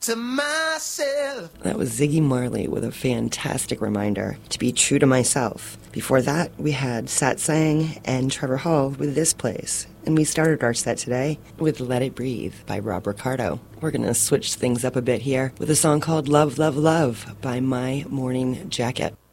to myself. That was Ziggy Marley with a fantastic reminder to be true to myself. Before that, we had Satsang and Trevor Hall with This Place. And we started our set today with Let It Breathe by Rob Ricardo. We're going to switch things up a bit here with a song called Love, Love, Love by My Morning Jacket.